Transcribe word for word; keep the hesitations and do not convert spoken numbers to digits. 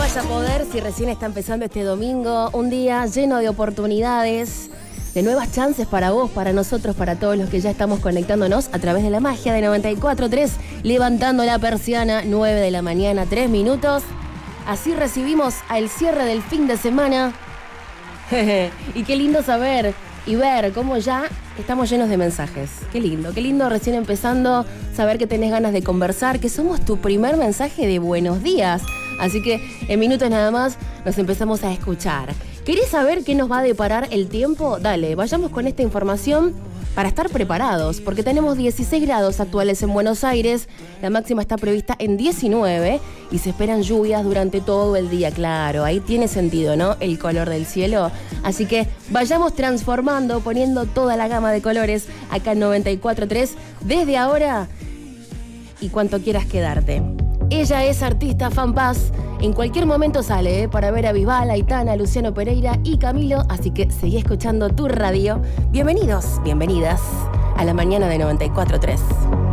más a poder si recién está empezando este domingo, un día lleno de oportunidades, de nuevas chances para vos, para nosotros, para todos los que ya estamos conectándonos a través de la magia de noventa y cuatro punto tres, levantando la persiana, nueve de la mañana, tres minutos. Así recibimos al cierre del fin de semana. Y qué lindo saber y ver cómo ya estamos llenos de mensajes. Qué lindo, qué lindo recién empezando, saber que tenés ganas de conversar, que somos tu primer mensaje de buenos días. Así que en minutos nada más nos empezamos a escuchar. ¿Querés saber qué nos va a deparar el tiempo? Dale, vayamos con esta información para estar preparados, porque tenemos dieciséis grados actuales en Buenos Aires, la máxima está prevista en diecinueve y se esperan lluvias durante todo el día, claro, ahí tiene sentido, ¿no? El color del cielo. Así que vayamos transformando, poniendo toda la gama de colores acá en noventa y cuatro punto tres desde ahora y cuanto quieras quedarte. Ella es artista fanpaz. En cualquier momento sale, ¿eh? Para ver a Bisbal, Aitana, Luciano Pereira y Camilo. Así que seguí escuchando tu radio. Bienvenidos, bienvenidas a la mañana de noventa y cuatro punto tres.